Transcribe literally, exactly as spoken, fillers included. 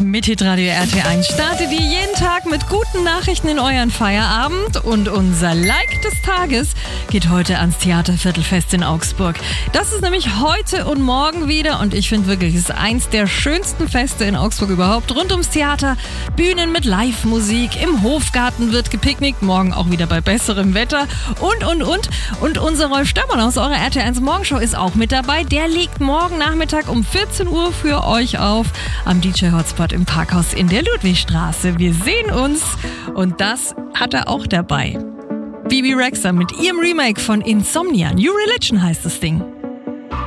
Mit Hitradio R T eins startet ihr jeden Tag mit guten Nachrichten in euren Feierabend und unser Like des Tages geht heute ans Theaterviertelfest in Augsburg. Das ist nämlich heute und morgen wieder und ich finde wirklich, es ist eins der schönsten Feste in Augsburg überhaupt. Rund ums Theater, Bühnen mit Live-Musik, im Hofgarten wird gepicknickt, morgen auch wieder bei besserem Wetter und, und, und. Und unser Rolf Störmann aus eurer R T eins Morgenshow ist auch mit dabei. Der legt morgen Nachmittag um vierzehn Uhr für euch auf am D J-Hotspot im Parkhaus in der Ludwigstraße. Wir sehen uns und das hat er auch dabei. Bebe Rexha mit ihrem Remake von Insomnia. New Religion heißt das Ding.